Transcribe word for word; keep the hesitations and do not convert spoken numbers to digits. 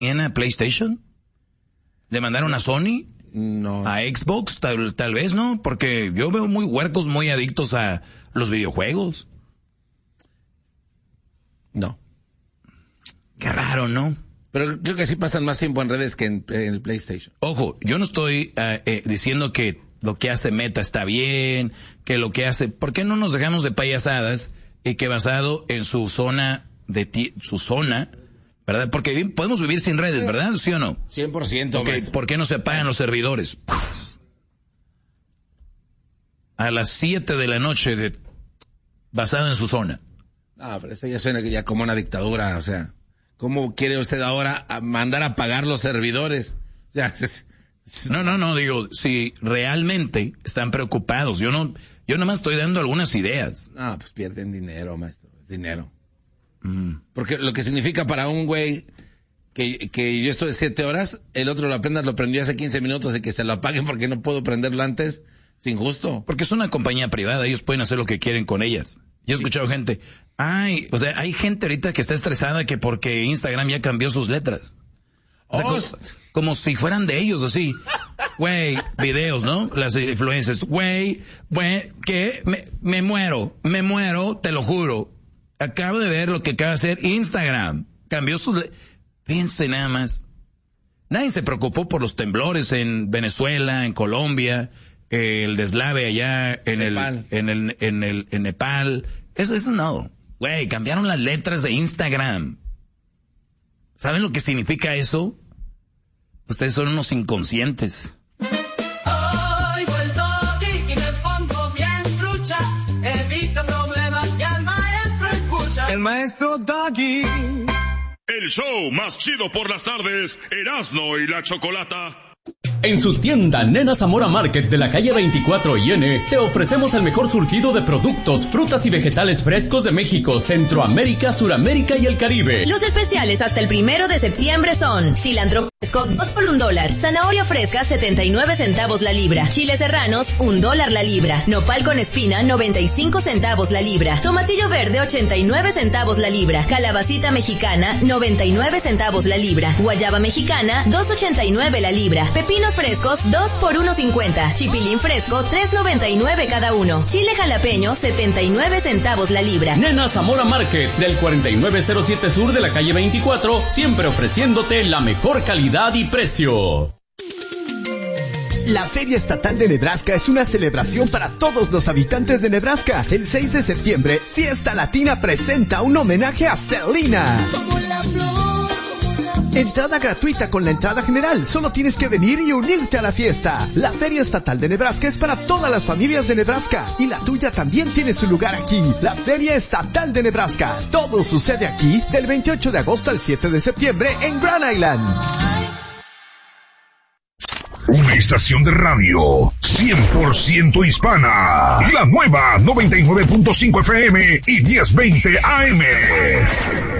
¿En a PlayStation? ¿Le mandaron a Sony? No. ¿A Xbox? Tal, tal vez, ¿no? Porque yo veo muy huercos, muy adictos a los videojuegos. No. Qué raro, ¿no? Pero creo que sí pasan más tiempo en redes que en, en el PlayStation. Ojo, yo no estoy uh, eh, diciendo que lo que hace Meta está bien, que lo que hace... ¿Por qué no nos dejamos de payasadas y que basado en su zona, de ti, su zona, ¿verdad? Porque podemos vivir sin redes, ¿verdad? ¿Sí o no? cien por ciento. Okay, ¿por qué no se apagan los servidores? A las siete de la noche, de, basado en su zona. Ah, pero eso ya suena ya como una dictadura, o sea... ¿Cómo quiere usted ahora mandar a pagar los servidores? Ya, es, es... No, no, no, digo, si realmente están preocupados, yo no, yo nada más estoy dando algunas ideas. Ah, pues pierden dinero, maestro, es dinero. Mm. Porque lo que significa para un güey que, que yo estoy siete horas, el otro lo apenas lo prendió hace quince minutos y que se lo apaguen porque no puedo prenderlo antes, es injusto. Porque es una compañía privada, ellos pueden hacer lo que quieren con ellas. Yo he escuchado gente, ay, o sea, hay gente ahorita que está estresada que porque Instagram ya cambió sus letras. O sea, oh. como, como si fueran de ellos, así. Güey, videos, ¿no? Las influencers, güey, güey, que me, me muero, me muero, te lo juro. Acabo de ver lo que acaba de hacer Instagram. Cambió sus letras. Fíjense nada más. Nadie se preocupó por los temblores en Venezuela, en Colombia, el deslave allá en Nepal. el, en el, en el, en Nepal. Eso, eso no. Güey, cambiaron las letras de Instagram. ¿Saben lo que significa eso? Ustedes son unos inconscientes. Hoy vuelto aquí y me pongo bien trucha. Evito problemas y al maestro escucha. El maestro Doggy. El show más chido por las tardes, Erasmo y la Chocolata. En su tienda Nena Zamora Market de la calle veinticuatro y N, te ofrecemos el mejor surtido de productos, frutas y vegetales frescos de México, Centroamérica, Suramérica y el Caribe. Los especiales hasta el primero de septiembre son cilantro fresco, dos por un dólar, zanahoria fresca, setenta y nueve centavos la libra, chiles serranos, un dólar la libra, nopal con espina, noventa y cinco centavos la libra, tomatillo verde, ochenta y nueve centavos la libra, calabacita mexicana, noventa y nueve centavos la libra, guayaba mexicana, dos ochenta y nueve la libra, pepinos frescos, dos por uno cincuenta. Chipilín fresco, tres noventa y nueve cada uno. Chile jalapeño, setenta y nueve centavos la libra. Nena Zamora Market, del cuarenta y nueve cero siete sur de la calle veinticuatro, siempre ofreciéndote la mejor calidad y precio. La Feria Estatal de Nebraska es una celebración para todos los habitantes de Nebraska. El seis de septiembre, Fiesta Latina presenta un homenaje a Selena. Como la flor. Entrada gratuita con la entrada general. Solo tienes que venir y unirte a la fiesta. La Feria Estatal de Nebraska es para todas las familias de Nebraska. Y la tuya también tiene su lugar aquí. La Feria Estatal de Nebraska. Todo sucede aquí del veintiocho de agosto al siete de septiembre en Grand Island. Una estación de radio cien por ciento hispana. La nueva noventa y nueve punto cinco F M y diez veinte A M.